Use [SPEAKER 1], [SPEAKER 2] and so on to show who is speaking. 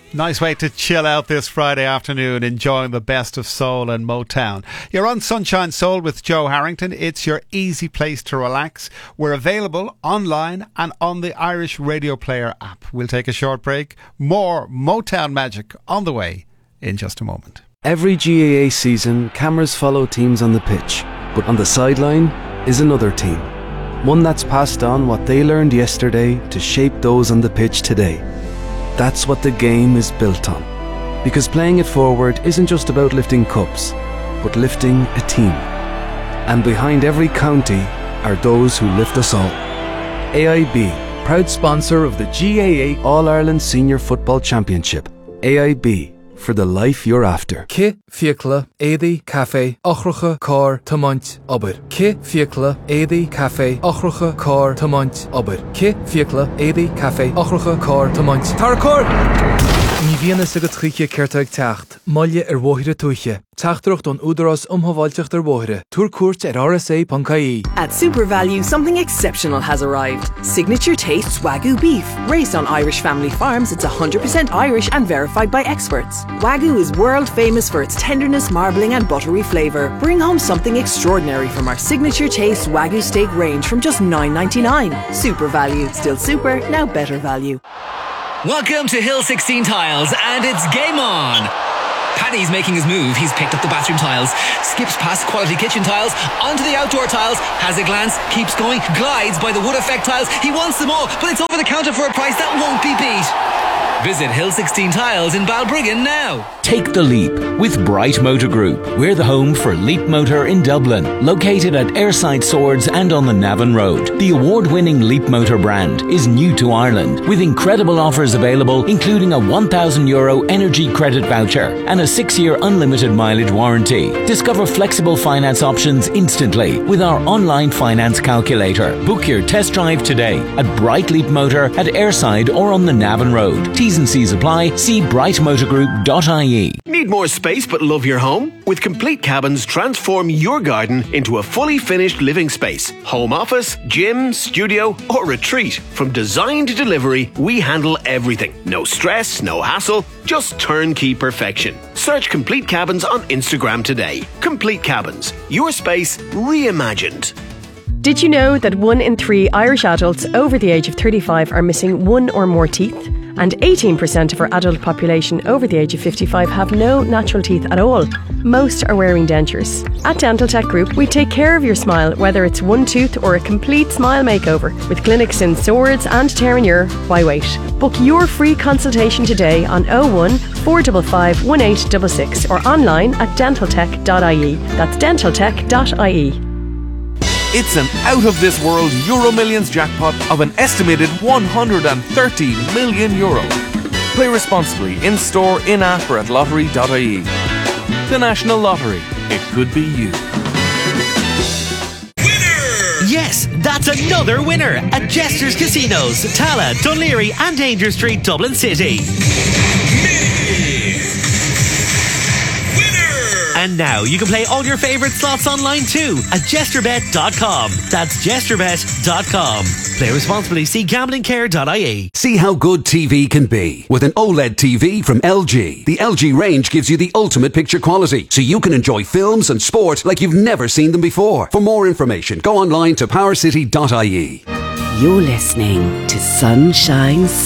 [SPEAKER 1] Nice way to chill out this Friday afternoon, enjoying the best of soul and Motown. You're on Sunshine Soul with Joe Harrington. It's your easy place to relax. We're available online and on the Irish Radio Player app. We'll take a short break. More Motown magic on the way in just a moment.
[SPEAKER 2] Every GAA season, cameras follow teams on the pitch, but on the sideline is another team. One that's passed on what they learned yesterday to shape those on the pitch today. That's what the game is built on. Because playing it forward isn't just about lifting cups, but lifting a team. And behind every county are those who lift us all. AIB, proud sponsor of the GAA All-Ireland Senior Football Championship. AIB, for the life you're after.
[SPEAKER 3] Ki fiacla, édi, café, ochracha, car, tamant, obair. Ki fiacla, édi, café, ochracha, car, tamant, obair. Ki fiacla, édi, café, ochracha, car, tamant. Tarcor! Ní bhíonna sagad chiche ceirteag teacht, maille wóithre tuiche. Teachtarach don údaras umhaváilteach wóithre. Túr cuairt RSA.ie.
[SPEAKER 4] At Super Value, something exceptional has arrived. Signature Tastes Wagyu beef. Raised on Irish family farms, it's 100% Irish and verified by experts. Wagyu is world famous for its tenderness, marbling and buttery flavour. Bring home something extraordinary from our Signature Tastes Wagyu steak range from just $9.99. Super Value. Still super, now better value.
[SPEAKER 5] Welcome to Hill 16 Tiles, and it's game on! Paddy's making his move. He's picked up the bathroom tiles, skips past quality kitchen tiles, onto the outdoor tiles, has a glance, keeps going, glides by the wood effect tiles. He wants them all, but it's over the counter for a price that won't be beat. Visit Hill 16 Tiles in Balbriggan now.
[SPEAKER 6] Take the leap with Bright Motor Group. We're the home for Leap Motor in Dublin, located at Airside Swords and on the Navan Road. The award-winning Leap Motor brand is new to Ireland, with incredible offers available, including a €1,000 energy credit voucher and a 6-year unlimited mileage warranty. Discover flexible finance options instantly with our online finance calculator. Book your test drive today at Bright Leap Motor at Airside or on the Navan Road. T's and C's apply. See brightmotorgroup.ie.
[SPEAKER 7] Need more space but love your home? With Complete Cabins, transform your garden into a fully finished living space. Home office, gym, studio or retreat. From design to delivery, we handle everything. No stress, no hassle, just turnkey perfection. Search Complete Cabins on Instagram today. Complete Cabins, your space reimagined.
[SPEAKER 8] Did you know that 1 in 3 Irish adults over the age of 35 are missing 1 or more teeth? And 18% of our adult population over the age of 55 have no natural teeth at all. Most are wearing dentures. At Dental Tech Group, we take care of your smile, whether it's one tooth or a complete smile makeover. With clinics in Swords and Terenure, why wait? Book your free consultation today on 01 455 1866 or online at dentaltech.ie. That's dentaltech.ie.
[SPEAKER 9] It's an out-of-this-world Euro Millions jackpot of an estimated €130 million. Play responsibly in-store, in-app or at lottery.ie. The National Lottery. It could be you.
[SPEAKER 10] Yes, that's another winner at Jester's Casinos, Tala, Dunleary and Danger Street, Dublin City. And now you can play all your favourite slots online too at jesterbet.com. That's jesterbet.com. Play responsibly. See gamblingcare.ie.
[SPEAKER 11] See how good TV can be with an OLED TV from LG. The LG range gives you the ultimate picture quality, so you can enjoy films and sport like you've never seen them before. For more information, go online to powercity.ie.
[SPEAKER 12] You're listening to Sunshine